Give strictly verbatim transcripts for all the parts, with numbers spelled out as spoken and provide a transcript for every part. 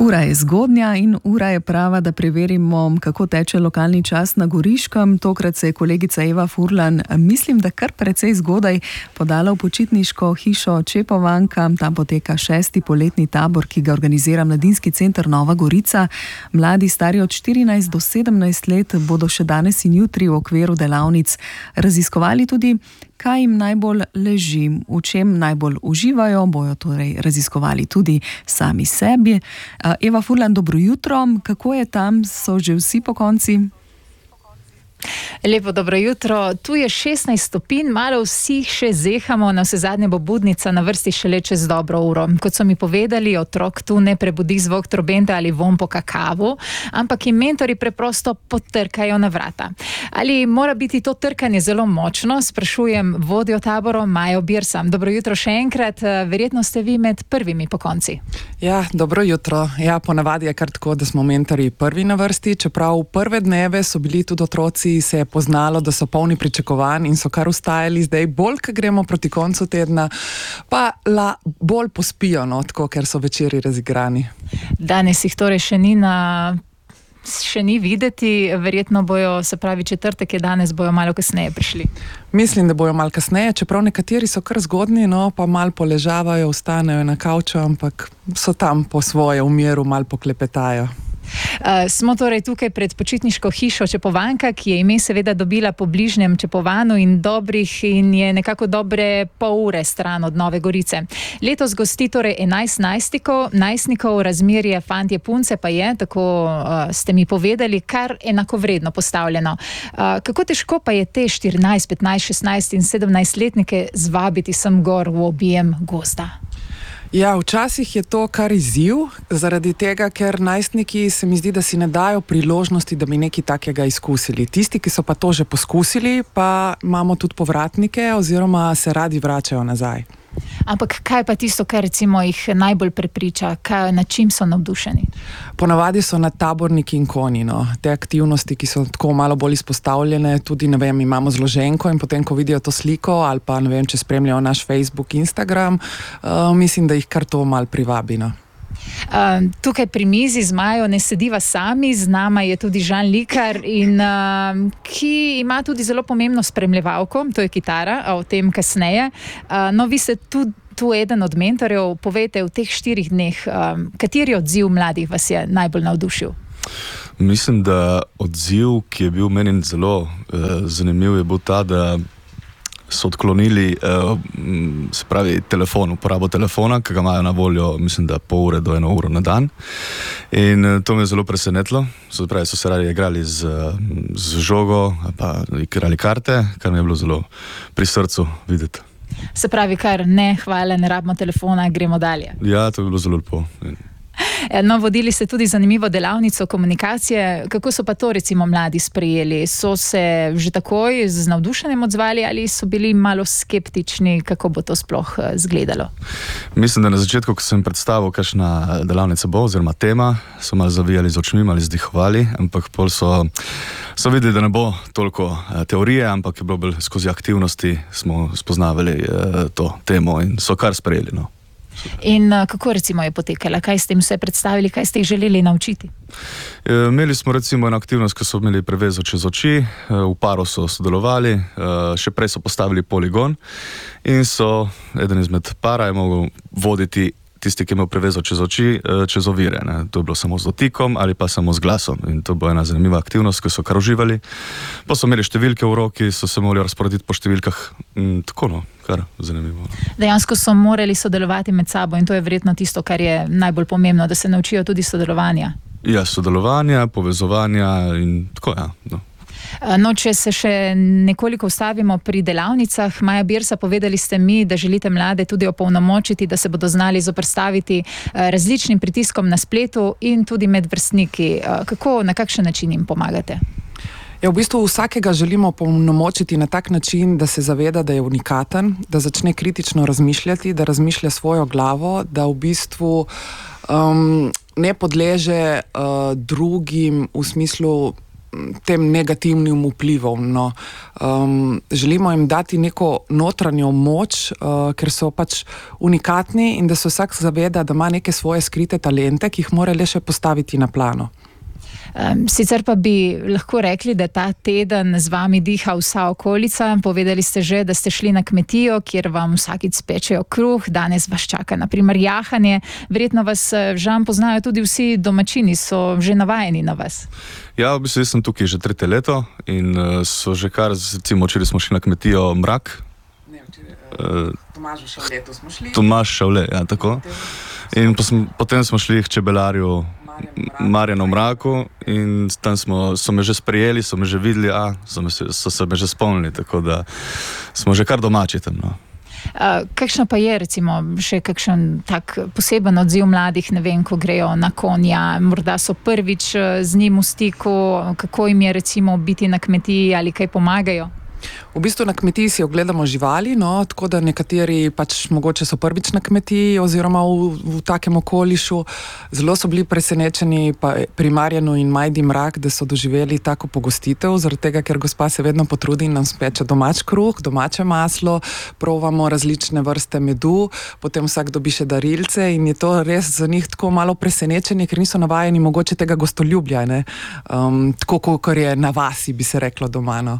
Ura je zgodnja in ura je prava, da preverimo, kako teče lokalni čas na Goriškem. Tokrat se je kolegica Eva Furlan, mislim, da kar precej zgodaj, podala v počitniško hišo Čepovanka. Tam poteka šesti poletni tabor, ki ga organizira Mladinski center Nova Gorica. Mladi, stari od štirinajst do sedemnajst let, bodo še danes in jutri v okviru delavnic raziskovali tudi, kaj jim najbolj leži, v čem najbolj uživajo, bojo torej raziskovali tudi sami sebi. Eva Furlan, dobro jutro. Kako je tam? So že vsi po konci? Lepo dobro jutro. Tu je šestnajst stopinj, malo vsi še zehamo, na vse zadnje bo budnica na vrsti šele čez dobro uro. Kot so mi povedali, otrok tu ne prebudi zvok trobente ali vonj po kakavu, ampak jim mentori preprosto potrkajo na vrata. Ali mora biti to trkanje zelo močno? Sprašujem vodjo tabora Majo Birsam. Dobro jutro še enkrat, verjetno ste vi med prvimi po konci. Ja, dobro jutro. Ja, ponavadi je kar tako, da smo mentori prvi na vrsti, čeprav prve dneve so bili tudi otroci, se je poznalo, da so polni pričakovanj in so kar ustajali. Zdaj bolj, ko gremo proti koncu tedna, pa la, bolj pospijo, no, tako, ker so večeri razigrani. Danes jih torej še ni na... še ni videti, verjetno bojo, se pravi četrtek je danes, bojo malo kasneje prišli. Mislim, da bojo malo kasneje, čeprav nekateri so kar zgodni, no, pa malo poležavajo, vstanejo na kavču, ampak so tam po svoje, v miru, malo poklepetajo. Uh, smo torej tukaj pred počitniško hišo Čepovanka, ki je ime seveda dobila po bližnjem Čepovanu in dobrih in je nekako dobre pol ure stran od Nove Gorice. Letos gosti torej enajst najstnikov, najstnikov, razmerje fantje punce pa je, tako uh, ste mi povedali, kar enakovredno postavljeno. Uh, kako težko pa je te štirinajst, petnajst, šestnajst in sedemnajst letnike zvabiti sem gor v objem gozda? Ja, včasih je to kar izziv, zaradi tega, ker najstniki se mi zdi, da si ne dajo priložnosti, da bi nekaj takega izkusili. Tisti, ki so pa to že poskusili, pa imamo tudi povratnike oziroma se radi vračajo nazaj. Ampak kaj pa tisto, kar recimo jih najbolj prepriča, kaj, na čim so navdušeni? Ponavadi so na taborniki in konji, no. Te aktivnosti, ki so tako malo bolj izpostavljene, tudi, ne vem, imamo zloženko in potem, ko vidijo to sliko ali pa, ne vem, če spremljajo naš Facebook, Instagram, uh, mislim, da jih kar to malo privabi, no. Uh, tukaj pri mizi z Majo ne sediva sami, z nama je tudi Žan Likar, in, uh, ki ima tudi zelo pomembno spremljevalko, to je kitara, a o tem kasneje. Uh, no, vi ste tu, tu eden od mentorjev. Povejte, v teh štirih dneh, um, kateri odziv mladih vas je najbolj navdušil? Mislim, da odziv, ki je bil meni zelo uh, zanimiv, je bil ta, da so odklonili, uh, se pravi, telefon, uporabo telefona, ki ga imajo na voljo, mislim, da pol ure do eno uro na dan. In uh, to me je zelo presenetilo. Se pravi, so se radi igrali z, z žogo, pa igrali karte, kar mi je bilo zelo pri srcu videti. Se pravi, kar ne, hvala, ne rabimo telefona, gremo dalje. Ja, to je bilo zelo lepo. No, vodili ste tudi zanimivo delavnico komunikacije. Kako so pa to recimo mladi sprejeli? So se že takoj z navdušenjem odzvali ali so bili malo skeptični, kako bo to sploh izgledalo? Mislim, da na začetku, ko sem predstavil, kakšna delavnica bo oziroma tema, so malo zavijali z očmi, malo izdihovali, ampak pol so, so videli, da ne bo toliko teorije, ampak je bilo bolj skozi aktivnosti, smo spoznavali eh, to temo in so kar sprejeli, no. In uh, kako recimo je potekala? Kaj ste jim vse predstavili? Kaj ste jih želeli naučiti? E, imeli smo recimo eno aktivnost, ko so imeli prevezo čez oči, e, v paru so sodelovali, e, še prej so postavili poligon in so, eden izmed para je mogel voditi tisti, ki je imel prevezo čez oči, čez ovire. Ne. To je bilo samo z dotikom ali pa samo z glasom. In to bo ena zanimiva aktivnost, ki so kar uživali. Pa so imeli številke v roki, so se mogli razporediti po številkah. In tako, no, kar zanimivo. Dejansko so morali sodelovati med sabo in to je verjetno tisto, kar je najbolj pomembno, da se naučijo tudi sodelovanja. Ja, sodelovanja, povezovanja in tako, ja, no. No, če se še nekoliko ustavimo pri delavnicah, Maja Birsa, povedali ste mi, da želite mlade tudi opolnomočiti, da se bodo znali zoperstaviti različnim pritiskom na spletu in tudi med vrstniki. Kako, na kakšen način jim pomagate? Ja, v bistvu vsakega želimo opolnomočiti na tak način, da se zaveda, da je unikaten, da začne kritično razmišljati, da razmišlja svojo glavo, da v bistvu um, ne podleže uh, drugim v smislu tem negativnim vplivom. No. Um, želimo jim dati neko notranjo moč, uh, ker so pač unikatni in da se vsak zaveda, da ima neke svoje skrite talente, ki jih mora le še postaviti na plano. Um, sicer pa bi lahko rekli, da ta teden z vami diha vsa okolica. Povedali ste že, da ste šli na kmetijo, kjer vam vsakič pečejo kruh, danes vas čaka na primer jahanje. Verjetno vas, Žan, poznajo tudi vsi domačini, so že navajeni na vas. Ja, v bistvu sem tukaj že tretje leto in uh, so že kar, recimo, včeraj smo šli na kmetijo Mrak. Ne, včeraj, uh, Tomažu Šavletu smo šli. Tomaž Šavle, ja, tako. In potem, potem smo šli k čebelarju Marjanu Mraku in tam smo, so me že sprejeli, so me že videli, a, so, me, so se me že spomnili, tako da smo že kar domači tam. No. Uh, kakšno pa je recimo še kakšen tak poseben odziv mladih, ne vem, ko grejo na konja, morda so prvič z njim v stiku, kako jim je recimo biti na kmetiji ali kaj pomagajo? V bistvu na kmetiji si ogledamo živali, no, tako da nekateri pač mogoče so prvič na kmetiji oziroma v, v takem okolišu. Zelo so bili presenečeni pa pri Marjanu in Majdi Mrak, da so doživeli tako pogostitev, zaradi tega, ker gospa se vedno potrudi in nam speče domač kruh, domače maslo, provamo različne vrste medu, potem vsak dobi še darilce in je to res za njih tako malo presenečenje, ker niso navajeni mogoče tega gostoljubja, ne, um, tako kot je na vasi, bi se reklo doma, no.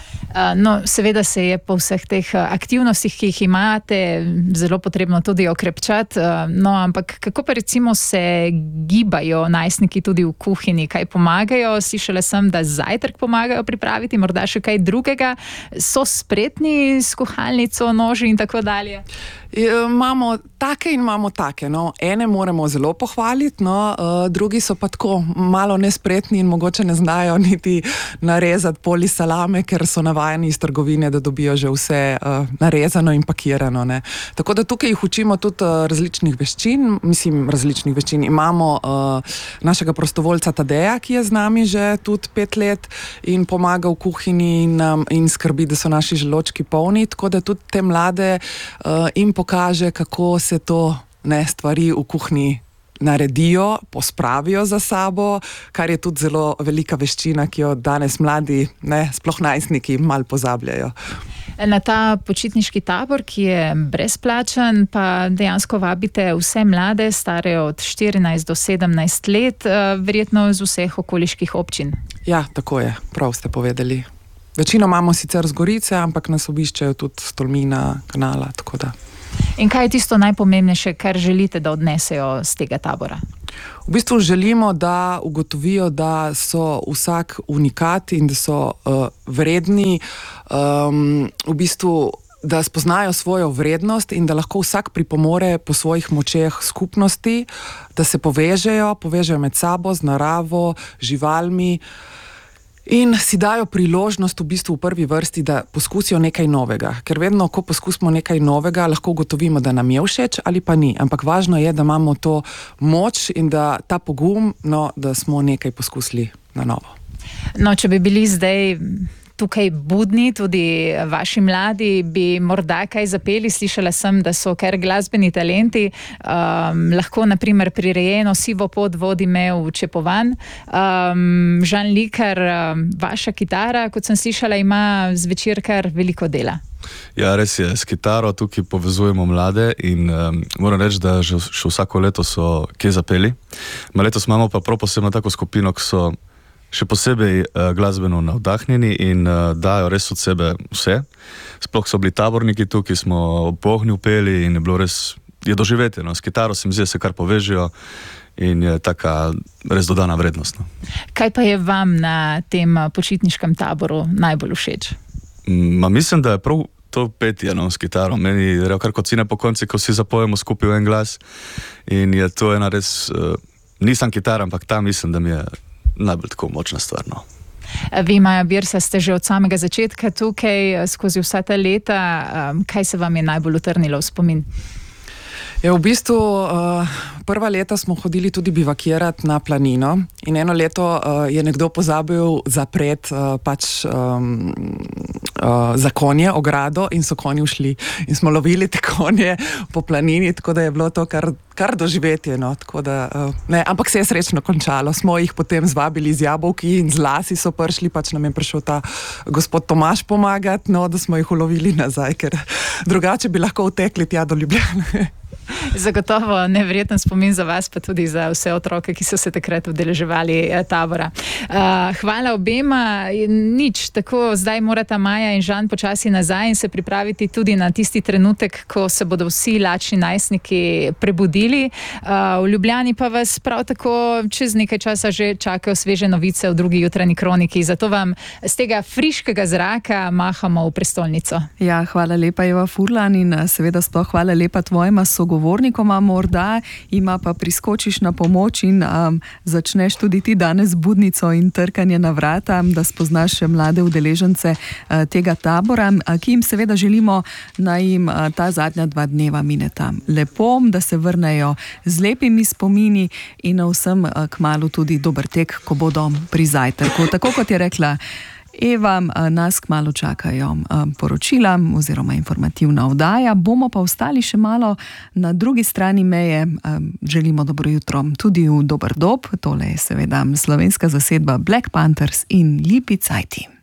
No, seveda se je po vseh teh aktivnostih, ki jih imate, zelo potrebno tudi okrepčati, no, ampak kako pa recimo se gibajo najstniki tudi v kuhinji, kaj pomagajo? Slišala sem, da zajtrk pomagajo pripraviti, morda še kaj drugega, so spretni s kuhalnico, noži in tako dalje? Imamo take in imamo take, no. Ene moramo zelo pohvaliti, no, uh, drugi so pa tako malo nespretni in mogoče ne znajo niti narezati poli salame, ker so navajeni iz trgovine, da dobijo že vse uh, narezano in pakirano, ne. Tako da tukaj jih učimo tudi uh, različnih veščin, mislim različnih veščin. Imamo uh, našega prostovoljca Tadeja, ki je z nami že tudi pet let in pomaga v kuhinji in, um, in skrbi, da so naši želočki polni, tako da tudi te mlade uh, in pokaže, kako se to, ne, stvari v kuhinji naredijo, pospravijo za sabo, kar je tudi zelo velika veščina, ki jo danes mladi, ne, sploh najstniki, malo pozabljajo. Na ta počitniški tabor, ki je brezplačen, pa dejansko vabite vse mlade, stare od štirinajst do sedemnajst let, verjetno z vseh okoliških občin. Ja, tako je, prav ste povedali. Večino imamo sicer z Gorice, ampak nas obiščajo tudi z Tolmina, Kanala, tako da. In kaj je tisto najpomembnejše, kar želite, da odnesejo z tega tabora? V bistvu želimo, da ugotovijo, da so vsak unikat in da so uh, vredni, um, v bistvu, da spoznajo svojo vrednost in da lahko vsak pripomore po svojih močeh skupnosti, da se povežejo, povežejo med sabo, z naravo, živalmi, in si dajo priložnost v bistvu v prvi vrsti, da poskusijo nekaj novega. Ker vedno, ko poskusimo nekaj novega, lahko ugotovimo, da nam je všeč ali pa ni. Ampak važno je, da imamo to moč in da ta pogum, no, da smo nekaj poskusili na novo. No, če bi bili zdaj tukaj budni, tudi vaši mladi, bi morda kaj zapeli. Slišala sem, da so kar glasbeni talenti. Um, lahko naprimer prirejeno Sivo pot vodi me v Čepovan. Um, Žan Likar, um, vaša kitara, kot sem slišala, ima zvečer kar veliko dela. Ja, res je, s kitaro tukaj povezujemo mlade in um, moram reči, da že, še vsako leto so kje zapeli. Ma letos imamo pa prav posebno tako skupino, ki so še posebej uh, glasbeno navdahnjeni in uh, dajo res od sebe vse. Sploh so bili taborniki tukaj, smo ob ognju peli in je bilo res, je doživeti, no. S kitaro se mi zdi, se kar povežijo in je taka res dodana vrednost, no. Kaj pa je vam na tem počitniškem taboru najbolj všeč? Ma mislim, da je prav to petje, no, s kitaro. Meni je kar kocine po konci, ko vsi zapojemo skupaj v en glas in je to ena res, uh, nisem kitara, ampak ta mislim, da mi je najbolj tako močna stvar, no. Vi, Maja Birsa, ste že od samega začetka tukaj, skozi vsa ta leta. Kaj se vam je najbolj utrnilo v spomin? Ja, v bistvu uh, prva leta smo hodili tudi bivakirati na planino in eno leto uh, je nekdo pozabil zapreti uh, pač um, uh, za konje ogrado in so konji ušli in smo lovili te konje po planini, tako da je bilo to kar kar doživetje. No, da, uh, ne, ampak se je srečno končalo. Smo jih potem zvabili z jabolki in z lasi so prišli, pač nam je prišel ta gospod Tomaž pomagati, no, da smo jih ulovili nazaj, ker drugače bi lahko utekli tja do Ljubljane. Zagotovo neverjeten spomin za vas, pa tudi za vse otroke, ki so se takrat udeleževali tabora. Hvala obema. Nič, tako zdaj morata Maja in Žan počasi nazaj in se pripraviti tudi na tisti trenutek, ko se bodo vsi lačni najstniki prebudili. V Ljubljani pa vas prav tako čez nekaj časa že čakajo sveže novice v drugi jutranji kroniki. Zato vam z tega friškega zraka mahamo v prestolnico. Ja, hvala lepa, Eva Furlan, in seveda sploh hvala lepa tvojima sogovornikoma. Morda ima pa priskočiš na pomoč in um, začneš tudi ti danes budnico in trkanje na vrata, da spoznaš še mlade udeležence uh, tega tabora, uh, ki jim seveda želimo, naj jim uh, ta zadnja dva dneva mineta lepo, da se vrnejo z lepimi spomini in vsem uh, kmalu tudi dober tek, ko bodo pri zajtrku. Tako kot je rekla Eva, nas kmalu čakajo poročila oziroma informativna oddaja. Bomo pa ostali še malo na drugi strani meje. Želimo dobro jutro tudi v dober dob. Tole je seveda slovenska zasedba Black Panthers in Lipi Cajti.